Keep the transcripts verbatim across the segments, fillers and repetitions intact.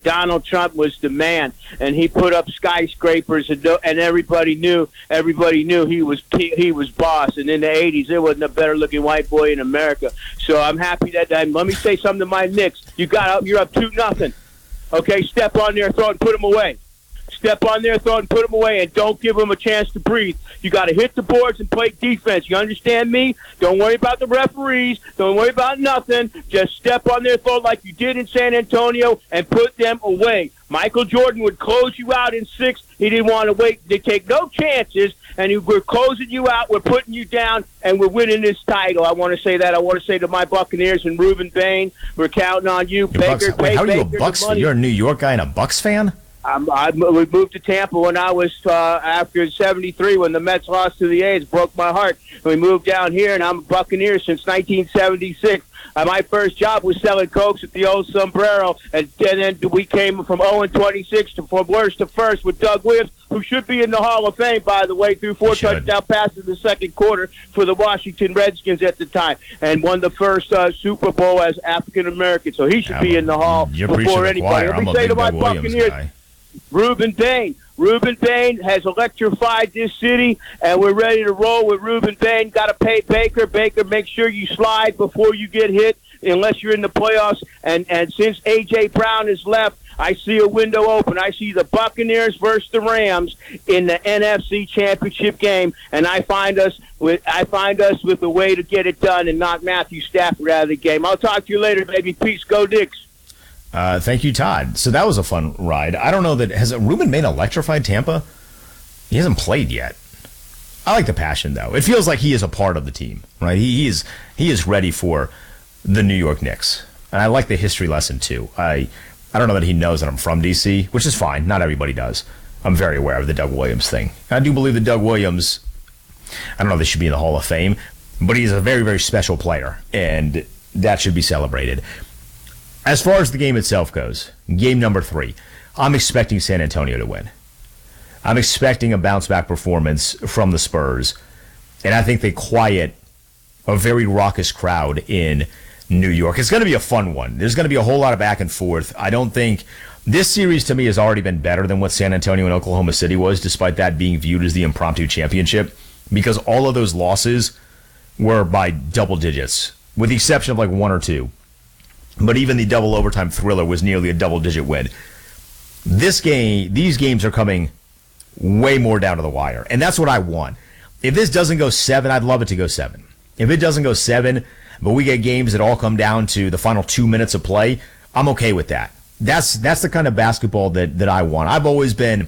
Donald Trump was the man, and he put up skyscrapers, and, and everybody knew everybody knew he was he was boss. And in the eighties, there wasn't a better-looking white boy in America. So I'm happy that. And let me say something to my Knicks. You got up. You're up two nothing. Okay, step on their throat and put them away. Step on their throat and put them away, and don't give them a chance to breathe. You got to hit the boards and play defense. You understand me? Don't worry about the referees. Don't worry about nothing. Just step on their throat like you did in San Antonio and put them away. Michael Jordan would close you out in six. He didn't want to wait. They take no chances, and he, we're closing you out. We're putting you down, and we're winning this title. I want to say that. I want to say to my Buccaneers and Reuben Bain, we're counting on you. Baker, Bucks, wait, how are you a Bucks fan? You're a New York guy and a Bucks fan? Um, I, we moved to Tampa when I was uh, after seventy-three when the Mets lost to the A's. Broke my heart. And we moved down here, and I'm a Buccaneer since nineteen seventy-six. Uh, my first job was selling Cokes at the old Sombrero, and, and then we came from oh and twenty-six to from worst to first with Doug Williams, who should be in the Hall of Fame, by the way, threw four touchdown passes in the second quarter for the Washington Redskins at the time, and won the first uh, Super Bowl as African American. So he should yeah, be in the Hall you're before anybody. Let me say to my Buccaneers, guy. Reuben Bain. Reuben Bain has electrified this city, and we're ready to roll with Reuben Bain. Got to pay Baker. Baker, make sure you slide before you get hit, unless you're in the playoffs. And, and since A J. Brown has left, I see a window open. I see the Buccaneers versus the Rams in the N F C Championship game, and I find us with I find us with a way to get it done and knock Matthew Stafford out of the game. I'll talk to you later, baby. Peace. Go Dicks. Uh, thank you, Todd. So that was a fun ride. I don't know that has Reuben Bain electrified Tampa? He hasn't played yet. I like the passion, though. It feels like he is a part of the team, right? He, he is he is ready for the New York Knicks, and I like the history lesson too. I I don't know that he knows that I'm from D C, which is fine. Not everybody does. I'm very aware of the Doug Williams thing. I do believe that Doug Williams, I don't know if they should be in the Hall of Fame, but he's a very, very special player, and that should be celebrated. As far as the game itself goes, game number three, I'm expecting San Antonio to win. I'm expecting a bounce-back performance from the Spurs, and I think they quiet a very raucous crowd in New York. It's going to be a fun one. There's going to be a whole lot of back and forth. I don't think this series, to me, has already been better than what San Antonio and Oklahoma City was, despite that being viewed as the impromptu championship, because all of those losses were by double digits, with the exception of like one or two. But even the double overtime thriller was nearly a double-digit win. This game, these games are coming way more down to the wire, and that's what I want. If this doesn't go seven, I'd love it to go seven. If it doesn't go seven, but we get games that all come down to the final two minutes of play, I'm okay with that. That's that's the kind of basketball that, that I want. I've always been,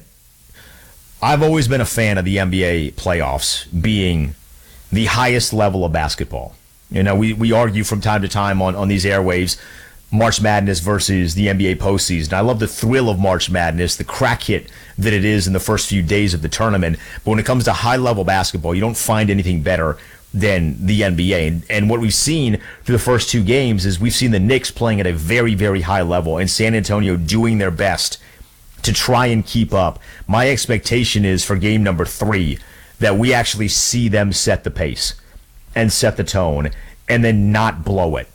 I've always been a fan of the N B A playoffs being the highest level of basketball. You know, we, we argue from time to time on, on these airwaves, March Madness versus the N B A postseason. I love the thrill of March Madness, the crack hit that it is in the first few days of the tournament. But when it comes to high-level basketball, you don't find anything better than the N B A. And, and what we've seen through the first two games is we've seen the Knicks playing at a very, very high level and San Antonio doing their best to try and keep up. My expectation is for game number three that we actually see them set the pace and set the tone, and then not blow it,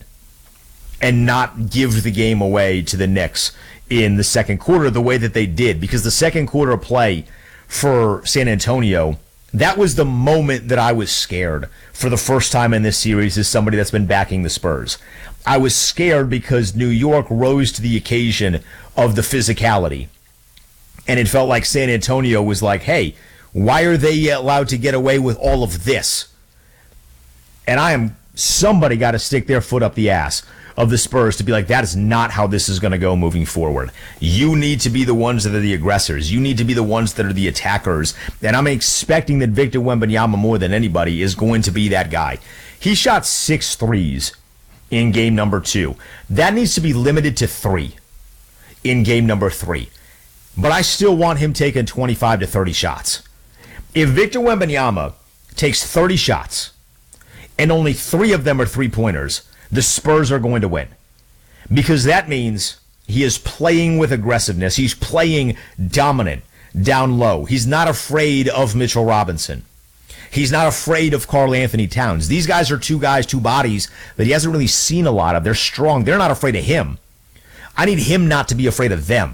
and not give the game away to the Knicks in the second quarter the way that they did. Because the second quarter play for San Antonio, that was the moment that I was scared for the first time in this series as somebody that's been backing the Spurs. I was scared because New York rose to the occasion of the physicality. And it felt like San Antonio was like, hey, why are they allowed to get away with all of this? And I am, somebody got to stick their foot up the ass of the Spurs to be like, that is not how this is going to go moving forward. You need to be the ones that are the aggressors. You need to be the ones that are the attackers. And I'm expecting that Victor Wembanyama, more than anybody, is going to be that guy. He shot six threes in game number two. That needs to be limited to three in game number three. But I still want him taking twenty-five to thirty shots. If Victor Wembanyama takes thirty shots, and only three of them are three-pointers, the Spurs are going to win. Because that means he is playing with aggressiveness. He's playing dominant down low. He's not afraid of Mitchell Robinson. He's not afraid of Karl Anthony Towns. These guys are two guys, two bodies that he hasn't really seen a lot of. They're strong. They're not afraid of him. I need him not to be afraid of them.